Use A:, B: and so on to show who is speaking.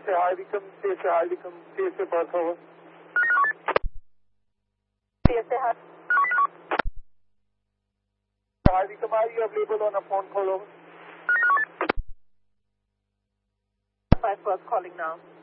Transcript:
A: TSA High Vicom, TSA High Vicom, TSA Perth, over.
B: TSA High.
A: High Vicom, are you available on a phone call, over?
B: 5 Perth calling now.